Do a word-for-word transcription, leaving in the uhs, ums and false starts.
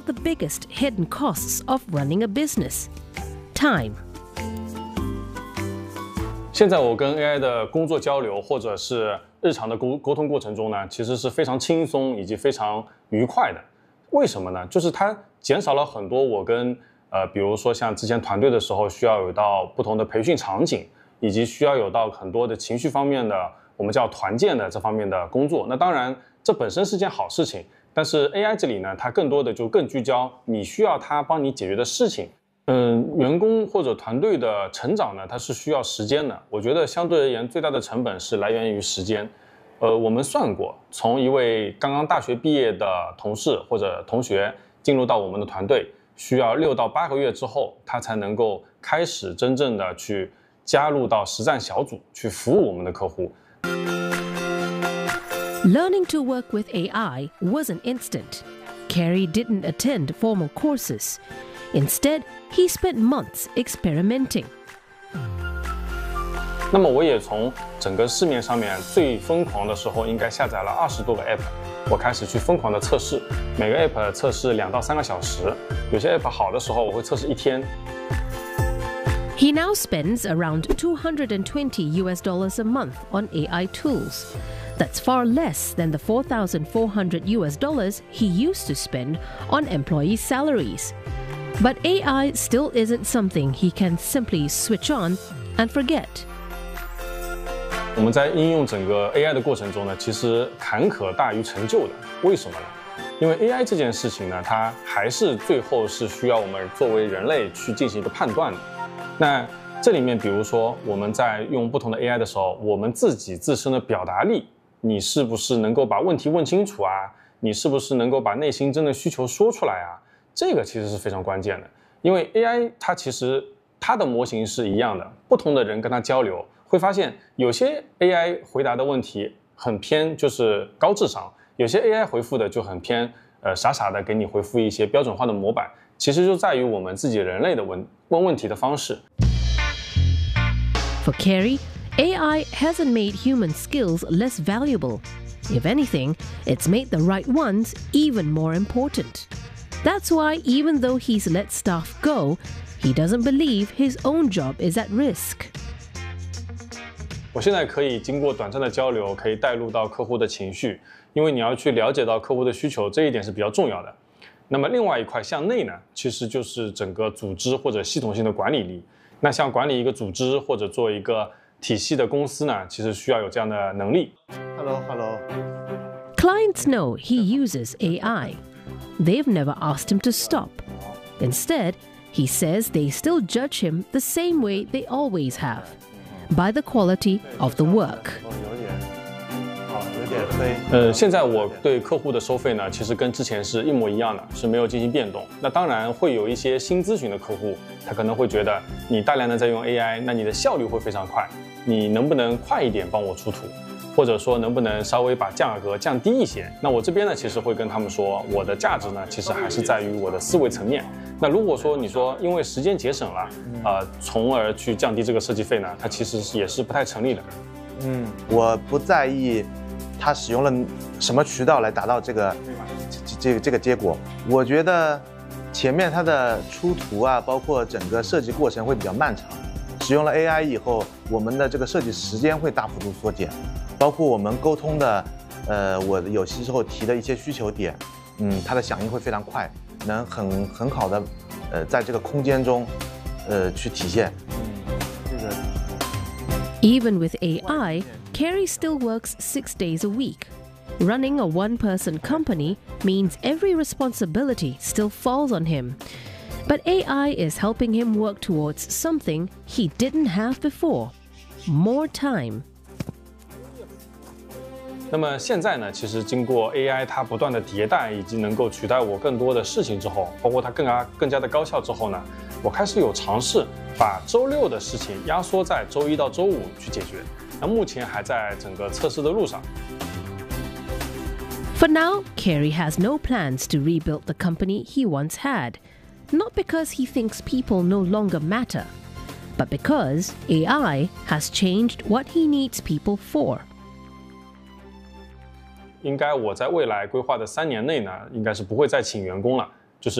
the biggest hidden costs of running a business? Time. 现在我跟 A I 的工作交流，或者是日常的沟沟通过程中呢，其实是非常轻松以及非常愉快的。为什么呢？就是它减少了很多我跟呃，比如说像之前团队的时候，需要有到不同的培训场景，以及需要有到很多的情绪方面的，我们叫团建的这方面的工作。那当然，这本身是件好事情，但是 A I 这里呢，它更多的就更聚焦你需要它帮你解决的事情。嗯，员工或者团队的成长呢，它是需要时间的。我觉得相对而言，最大的成本是来源于时间。呃，我们算过，从一位刚刚大学毕业的同事或者同学进入到我们的团队，需要六到八个月之后，他才能够开始真正的去加入到实战小组，去服务我们的客户。 Learning to work with A I wasn't instant. Kerry didn't attend formal courses. Instead, he spent months experimenting. 那么我也从整个市面上面最疯狂的时候，应该下载了二十多个 app， 我开始去疯狂的测试，每个 app 测试两到三个小时，有些 app 好的时候我会测试一天。 He now spends around two hundred twenty U S dollars a month on A I tools. That's far less than the four thousand four hundred U S dollars he used to spend on employee salaries. But A I still isn't something he can simply switch on and forget. 我们在应用整个 A I 的过程中呢，其实坎坷大于成就的。为什么呢？因为 A I 这件事情呢，它还是最后是需要我们作为人类去进行一个判断的。那这里面，比如说我们在用不同的 A I 的时候，我们自己自身的表达力，你是不是能够把问题问清楚啊？你是不是能够把内心真的需求说出来啊？这个其实是非常关键的，因为 A I 它其实它的模型是一样的，不同的人跟它交流，会发现有些 A I 回答的问题很偏就是高智商，有些 A I 回复的就很偏呃傻傻的给你回复一些标准化的模板，其实就在于我们自己人类的问问问题的方式。 For Kerry, A I hasn't made human skills less valuable. If anything, it's made the right ones even more important. That's why even though he's let staff go, he doesn't believe his own job is at risk. 我现在可以经过短暂的交流，可以带入到客户的情绪，因为你要去了解到客户的需求，这一点是比较重要的。那么另外一块向内呢，其实就是整个组织或者系统性的管理力。那像管理一个组织或者做一个体系的公司呢，其实需要有这样的能力。 Hello, hello. Clients know he uses A I. They've never asked him to stop. Instead, he says they still judge him the same way they always have, by the quality of the work. 有点黑。 呃，现在我对客户的收费呢，其实跟之前是一模一样的，是没有进行变动。那当然会有一些新咨询的客户，他可能会觉得你大量的在用 A I， 那你的效率会非常快，你能不能快一点帮我出图？或者说能不能稍微把价格降低一些？那我这边呢，其实会跟他们说，我的价值呢，其实还是在于我的思维层面。那如果说你说因为时间节省了，呃，从而去降低这个设计费呢，它其实也是不太成立的。 嗯，我不在意他使用了什么渠道来达到这个这这个这个结果。我觉得前面它的出图啊，包括整个设计过程会比较漫长。使用了 A I 以后，我们的这个设计时间会大幅度缩减。包括我们沟通的，呃，我有些时候提的一些需求点，嗯，它的响应会非常快，能很很好的，呃，在这个空间中，呃，去体现。嗯，这个。 Even with A I, Kerry still works six days a week. Running a one-person company means every responsibility still falls on him. But A I is helping him work towards something he didn't have before: more time. 那么现在呢，其实经过 A I 它不断的迭代，以及能够取代我更多的事情之后，包括它更加更加的高效之后呢，我开始有尝试把周六的事情压缩在周一到周五去解决。那目前还在整个测试的路上。 For now, Kerry has no plans to rebuild the company he once had, not because he thinks people no longer matter, but because A I has changed what he needs people for. 应该我在未来规划的三年内呢，应该是不会再请员工了。